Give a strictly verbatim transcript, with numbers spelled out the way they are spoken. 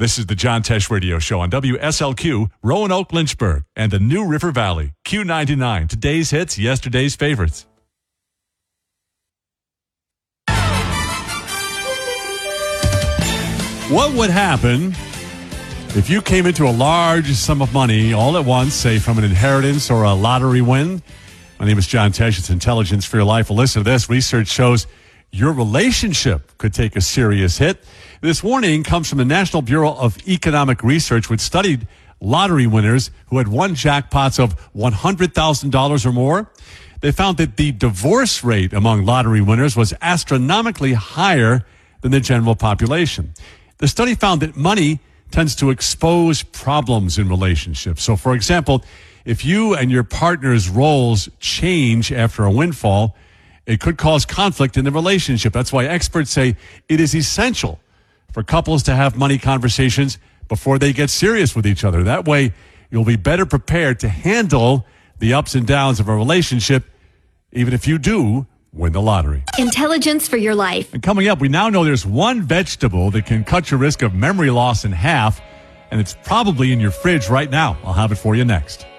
This is the John Tesh Radio Show on W S L Q, Roanoke, Lynchburg, and the New River Valley. Q ninety-nine, today's hits, yesterday's favorites. What would happen if you came into a large sum of money all at once, say from an inheritance or a lottery win? My name is John Tesh. It's Intelligence for Your Life. Well, listen to this. Research shows your relationship could take a serious hit. This warning comes from the National Bureau of Economic Research, which studied lottery winners who had won jackpots of one hundred thousand dollars or more. They found that the divorce rate among lottery winners was astronomically higher than the general population. The study found that money tends to expose problems in relationships. So, for example, if you and your partner's roles change after a windfall, it could cause conflict in the relationship. That's why experts say it is essential for couples to have money conversations before they get serious with each other. That way, you'll be better prepared to handle the ups and downs of a relationship, even if you do win the lottery. Intelligence for Your Life. And coming up, we now know there's one vegetable that can cut your risk of memory loss in half, and it's probably in your fridge right now. I'll have it for you next.